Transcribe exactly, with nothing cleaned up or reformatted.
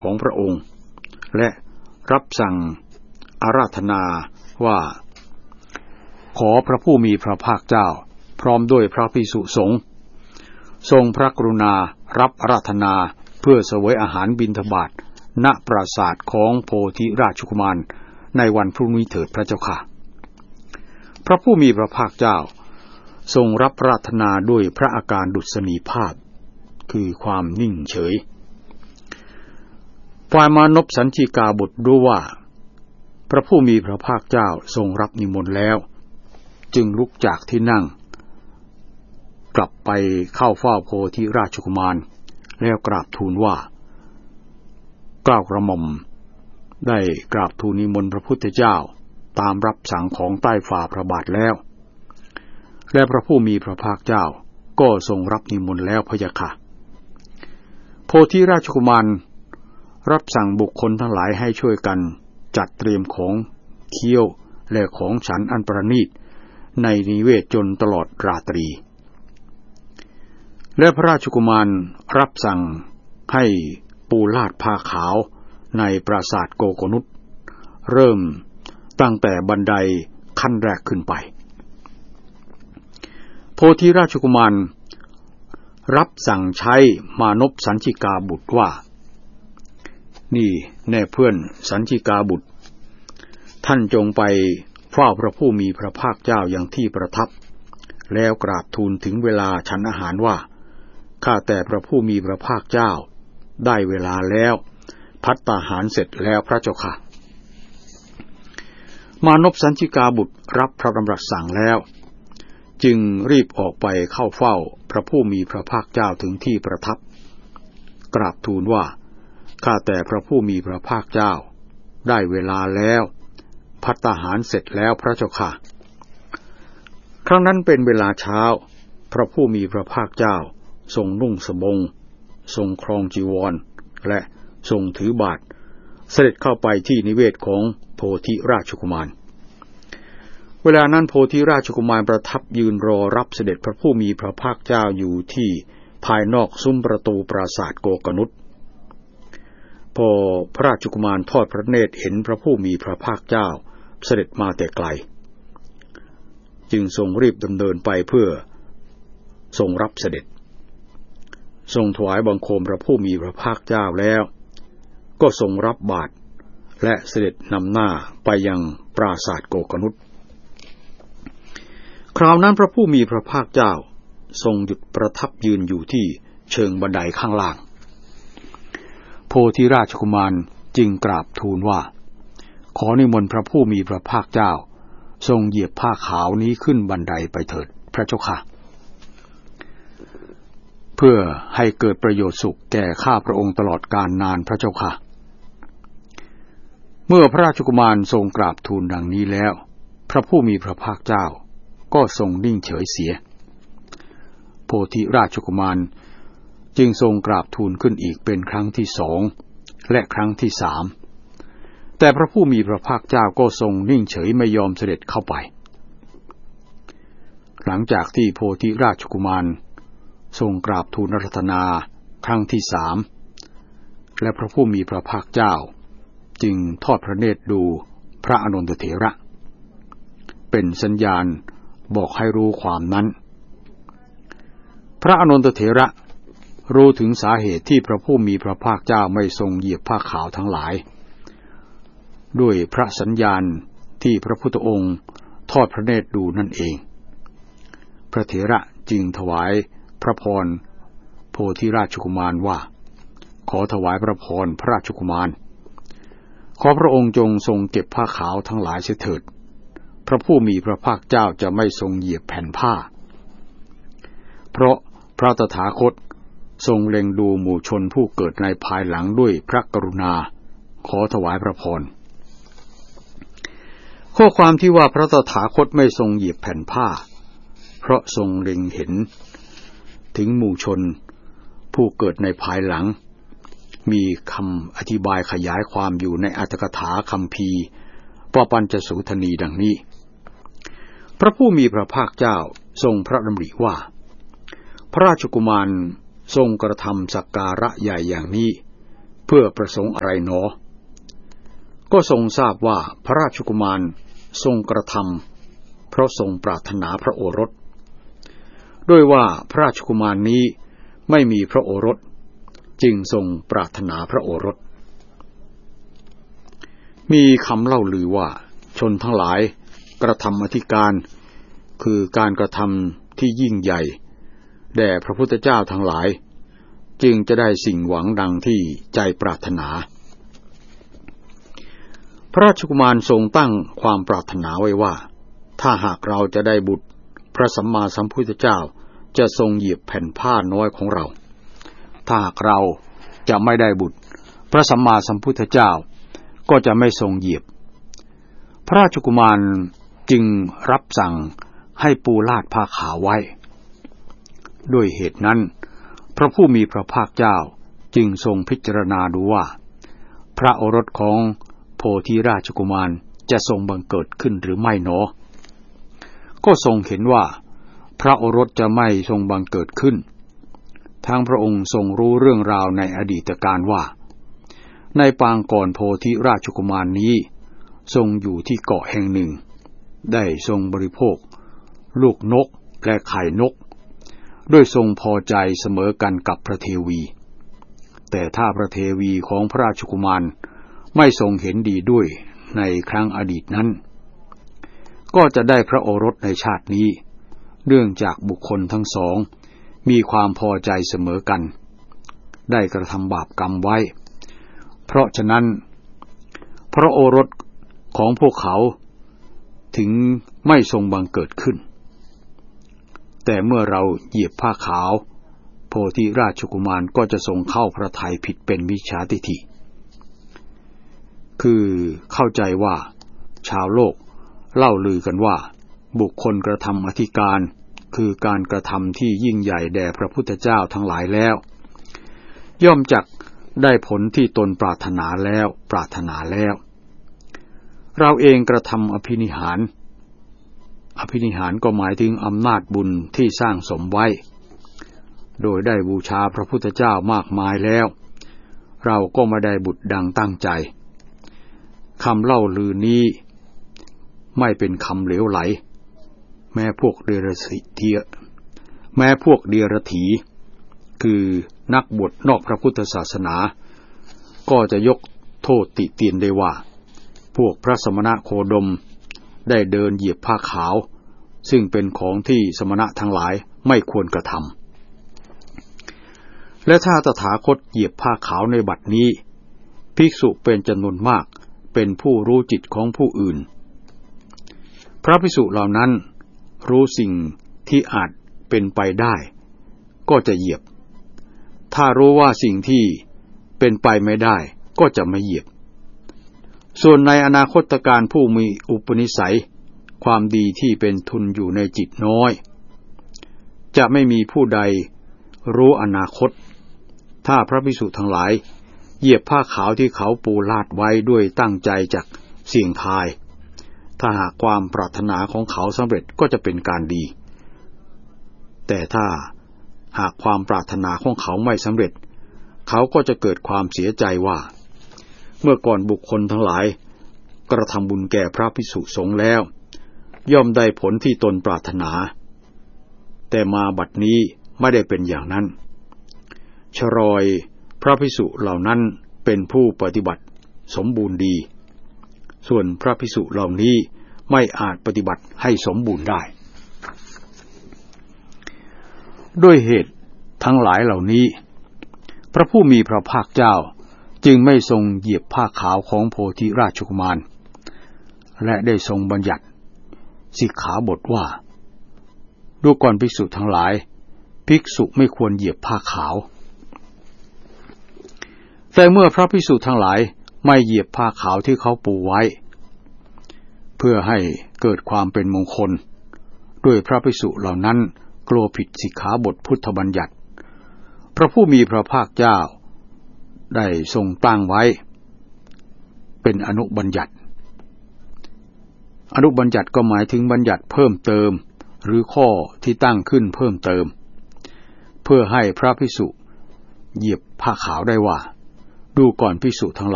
ของพระองค์และรับสั่งอาราธนาว่าขอพระผู้มีพระภาคเจ้าพร้อมด้วยพระภิกษุสงฆ์ทรงพระกรุณารับอาราธนาเพื่อเสวยอาหารบิณฑบาตณปราสาทของโพธิราชกุมารในวันพรุ่งนี้เถิดพระเจ้าค่ะพระผู้มีพระภาคเจ้าทรงรับอาราธนาด้วยพระอาการดุษณีภาพคือความนิ่งเฉยฝ่ายมานพสัญชิกาบุตรรู้ว่าพระผู้มีพระภาคเจ้าทรงรับนิมนต์แล้วจึงลุกจากที่นั่งกลับไปเข้าเฝ้าโพธิราชกุมารแล้วกราบทูลว่าเกล้ากระหม่อมได้กราบทูลนิมนต์พระพุทธเจ้าตามรับสั่งของใต้ฝ่าพระบาทแล้วและพระผู้มีพระภาคเจ้าก็ทรงรับนิมนต์แล้วพะยะค่ะโพธิราชกุมารรับสั่งบุคคลทั้งหลายให้ช่วยกันจัดเตรียมของเคี้ยวและของฉันอันประณีตในนิเวศจนตลอดราตรีและพระราชกุมารรับสั่งให้ปูลาดผ้าขาวในปราสาทโกโกนุสเริ่มตั้งแต่บันไดขั้นแรกขึ้นไปโพธิราชกุมารรับสั่งใช้มานพสัญชิกาบุตรว่านี่แน่เพื่อนสัญชิกาบุตรท่านจงไปเฝ้าพระผู้มีพระภาคเจ้าอย่างที่ประทับแล้วกราบทูลถึงเวลาฉันอาหารว่าข้าแต่พระผู้มีพระภาคเจ้าได้เวลาแล้วภัตตาหารเสร็จแล้วพระเจ้าค่ะมานพสัญชิกาบุตรรับพระดำรัสสั่งแล้วจึงรีบออกไปเข้าเฝ้าพระผู้มีพระภาคเจ้าถึงที่ประทับกราบทูลว่าข้าแต่พระผู้มีพระภาคเจ้าได้เวลาแล้วภัตตาหารเสร็จแล้วพระเจ้าค่ะครั้งนั้นเป็นเวลาเช้าพระผู้มีพระภาคเจ้าทรงนุ่งสบงทรงครองจีวรและทรงถือบาตรเสด็จเข้าไปที่นิเวศของโพธิราชกุมารเวลานั้นโพธิราชกุมารประทับยืนรอรับเสด็จพระผู้มีพระภาคเจ้าอยู่ที่ภายนอกซุ้มประตูปราสาทโกกนุสพอพระราชกุมารทอดพระเนตรเห็นพระผู้มีพระภาคเจ้าเสด็จมาแต่ไกลจึงทรงรีบดำเนินไปเพื่อทรงรับเสด็จทรงถวายบังคมพระผู้มีพระภาคเจ้าแล้วก็ทรงรับบาตรและเสด็จนำหน้าไปยังปราสาทโกกนุสคราวนั้นพระผู้มีพระภาคเจ้าทรงหยุดประทับยืนอยู่ที่เชิงบันไดข้างล่างโพธิราชกุมารจึงกราบทูลว่าขอนิมนต์พระผู้มีพระภาคเจ้าทรงเหยียบผ้าขาวนี้ขึ้นบันไดไปเถิดพระเจ้าค่ะเพื่อให้เกิดประโยชน์สุขแก่ข้าพระองค์ตลอดกาลนานพระเจ้าค่ะเมื่อพระราชกุมารทรงกราบทูลดังนี้แล้วพระผู้มีพระภาคเจ้าก็ทรงนิ่งเฉยเสียโพธิราชกุมารจึงทรงกราบทูลขึ้นอีกเป็นครั้งที่สองและครั้งที่สามแต่พระผู้มีพระภาคเจ้าก็ทรงนิ่งเฉยไม่ยอมเสด็จเข้าไปหลังจากที่โพธิราชกุมารทรงกราบทูลอาราธนาครั้งที่สามและพระผู้มีพระภาคเจ้าจึงทอดพระเนตรดูพระอานนทเถระเป็นสัญญาณบอกให้รู้ความนั้นพระอานนทเถระรู้ถึงสาเหตุที่พระผู้มีพระภาคเจ้าไม่ทรงเหยียบผ้าขาวทั้งหลายด้วยพระสัญญาณที่พระพุทธองค์ทอดพระเนตรดูนั่นเองพระเถระจึงถวายพระพรโพธิราชกุมารว่าขอถวายพระพรพระราชกุมารขอพระองค์จงทรงเก็บผ้าขาวทั้งหลายเสียเถิดพระผู้มีพระภาคเจ้าจะไม่ทรงเหยียบแผ่นผ้าเพราะพระตถาคตทรงเล็งดูหมู่ชนผู้เกิดในภายหลังด้วยพระกรุณาขอถวายพระพรข้อความที่ว่าพระตถาคตไม่ทรงเหยียบแผ่นผ้าเพราะทรงเล็งเห็นถึงหมู่ชนผู้เกิดในภายหลังมีคำอธิบายขยายความอยู่ในอรรถกถาคัมภีร์ปปัญจสูทนีดังนี้พระผู้มีพระภาคเจ้าทรงพระดำริว่าพระราชกุมารทรงกระทำสักการะใหญ่อย่างนี้พื่อประสงค์อะไรหนอก็ทรงทราบว่าพระราชกุมารทรงกระทำเพราะทรงปรารถนาพระโอรสด้วยว่าพระราชกุมารนี้ไม่มีพระโอรสจึงทรงปรารถนาพระโอรสมีคำเล่าลือว่าชนทั้งหลายกระทำอธิการคือการกระทำที่ยิ่งใหญ่แด่พระพุทธเจ้าทั้งหลายจึงจะได้สิ่งหวังดังที่ใจปรารถนาพระราชกุมารทรงตั้งความปรารถนาไว้ว่าถ้าหากเราจะได้บุตรพระสัมมาสัมพุทธเจ้าจะทรงเหยียบแผ่นผ้าน้อยของเราถ้าหากเราจะไม่ได้บุตรพระสัมมาสัมพุทธเจ้าก็จะไม่ทรงเหยียบพระราชกุมารจึงรับสั่งให้ปูลาดผ้าขาวไว้ด้วยเหตุนั้นพระผู้มีพระภาคเจ้าจึงทรงพิจารณาดูว่าพระโอรสของโพธิราชกุมารจะทรงบังเกิดขึ้นหรือไม่หนอก็ทรงเห็นว่าพระโอรสจะไม่ทรงบังเกิดขึ้นทั้งพระองค์ทรงรู้เรื่องราวในอดีตการว่าในปางก่อนโพธิราชกุมารนี้ทรงอยู่ที่เกาะแห่งหนึ่งได้ทรงบริโภคลูกนกและไข่นกด้วยทรงพอใจเสมอกันกับพระเทวีแต่ถ้าพระเทวีของพระราชกุมารไม่ทรงเห็นดีด้วยในครั้งอดีตนั้นก็จะได้พระโอรสในชาตินี้เนื่องจากบุคคลทั้งสองมีความพอใจเสมอกันได้กระทำบาปกรรมไว้เพราะฉะนั้นพระโอรสของพวกเขาถึงไม่ทรงบังเกิดขึ้นแต่เมื่อเราเหยียบผ้าขาวโพธิราชกุมารก็จะทรงเข้าพระทัยผิดเป็นมิจฉาทิฏฐิคือเข้าใจว่าชาวโลกเล่าลือกันว่าบุคคลกระทำอธิการคือการกระทำที่ยิ่งใหญ่แด่พระพุทธเจ้าทั้งหลายแล้วย่อมจักได้ผลที่ตนปรารถนาแล้วปรารถนาแล้วเราเองกระทำอภินิหารอภินิหารก็หมายถึงอำนาจบุญที่สร้างสมไว้โดยได้บูชาพระพุทธเจ้ามากมายแล้วเราก็ไม่ได้บุตรดังตั้งใจคำเล่าลือนี้ไม่เป็นคำเหลวไหลแม้พวกเดรัจฉีแม้พวกเดรัจฉีคือนักบวชนอกพระพุทธศาสนาก็จะยกโทษติเตียนได้ว่าพวกพระสมณโคดมได้เดินเหยียบผ้าขาวซึ่งเป็นของที่สมณะทั้งหลายไม่ควรกระทำและถ้าตถาคตเหยียบผ้าขาวในบัดนี้ภิกษุเป็นจำนวนมากเป็นผู้รู้จิตของผู้อื่นพระภิกษุเหล่านั้นรู้สิ่งที่อาจเป็นไปได้ก็จะเหยียบถ้ารู้ว่าสิ่งที่เป็นไปไม่ได้ก็จะไม่เหยียบส่วนในอนาคตการผู้มีอุปนิสัยความดีที่เป็นทุนอยู่ในจิตน้อยจะไม่มีผู้ใดรู้อนาคตถ้าพระภิกษุทั้งหลายเหยียบผ้าขาวที่เขาปูลาดไว้ด้วยตั้งใจจากเสี่ยงทายถ้าหากความปรารถนาของเขาสำเร็จก็จะเป็นการดีแต่ถ้าหากความปรารถนาของเขาไม่สำเร็จเขาก็จะเกิดความเสียใจว่าเมื่อก่อนบุคคลทั้งหลายกระทำบุญแก่พระภิกษุสงฆ์แล้วย่อมได้ผลที่ตนปรารถนาแต่มาบัดนี้ไม่ได้เป็นอย่างนั้นชรอยพระภิกษุเหล่านั้นเป็นผู้ปฏิบัติสมบูรณ์ดีส่วนพระภิกษุเหล่านี้ไม่อาจปฏิบัติให้สมบูรณ์ได้ด้วยเหตุทั้งหลายเหล่านี้พระผู้มีพระภาคเจ้าจึงไม่ทรงเหยียบผ้าขาวของโพธิราชกุมารและได้ทรงบัญญัติสิกขาบทว่าดูก่อนภิกษุทั้งหลายภิกษุไม่ควรเหยียบผ้าขาวแต่เมื่อพระภิกษุทั้งหลายไม่เหยียบผ้าขาวที่เขาปูไว้เพื่อให้เกิดความเป็นมงคลด้วยพระภิกษุเหล่านั้นกลัวผิดสิกขาบทพุทธบัญญัติพระผู้มีพระภาคเจ้าได้ทรงตั้งไว้เป็นอนุบัญญัติอนุบัญญัติก็หมายถึงบัญญัติเพิ่มเติมหรือข้อที่ตั้งขึ้นเพิ่มเติมเพื่อให้พระภิกษุเหยียบผ้าขาวได้ว่าดูก่อนภิกษุทั้งหลาย